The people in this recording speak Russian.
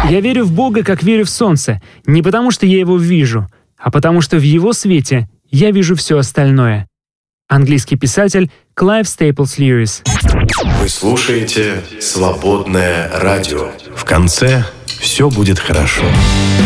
Я верю в Бога, как верю в солнце, не потому что я его вижу, а потому что в его свете я вижу все остальное. Английский писатель Клайв Стейплс Льюис. Вы слушаете «Свободное радио». В конце все будет хорошо.